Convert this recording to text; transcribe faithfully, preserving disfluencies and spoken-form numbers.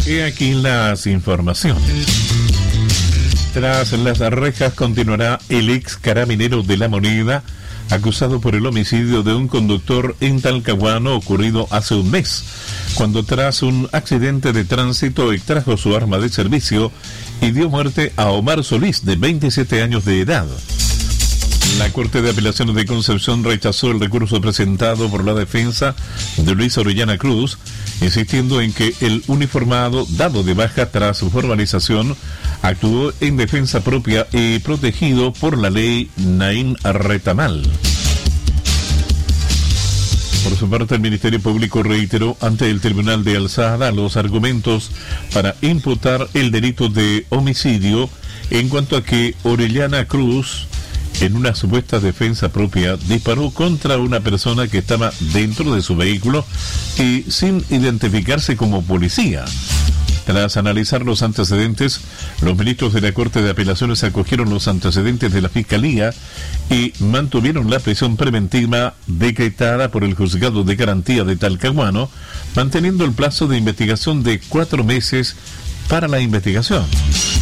He aquí las informaciones. Tras las rejas continuará el ex carabinero de La Moneda, acusado por el homicidio de un conductor en Talcahuano ocurrido hace un mes, cuando tras un accidente de tránsito extrajo su arma de servicio y dio muerte a Omar Solís, de veintisiete años de edad. La Corte de Apelaciones de Concepción rechazó el recurso presentado por la defensa de Luis Orellana Cruz, insistiendo en que el uniformado, dado de baja tras su formalización, actuó en defensa propia y protegido por la ley Naín Retamal. Por su parte, el Ministerio Público reiteró ante el Tribunal de Alzada los argumentos para imputar el delito de homicidio en cuanto a que Orellana Cruz, en una supuesta defensa propia, disparó contra una persona que estaba dentro de su vehículo y sin identificarse como policía. Tras analizar los antecedentes, los ministros de la Corte de Apelaciones acogieron los antecedentes de la Fiscalía y mantuvieron la prisión preventiva decretada por el Juzgado de Garantía de Talcahuano, manteniendo el plazo de investigación de cuatro meses para la investigación.